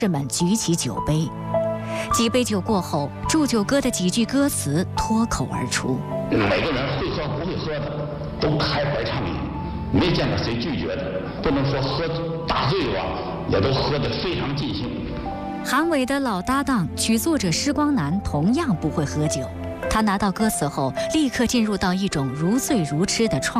士们举起酒杯，几杯酒过后，祝酒歌的几句歌词脱口而出。 每个人会喝不会喝的都开怀畅饮，没见过谁拒绝的。不能说喝大醉吧，也都喝得非常尽兴。 韩伟的老搭档曲作者施光南同样不会喝酒，他拿到歌词后，立刻进入到一种如醉如痴的创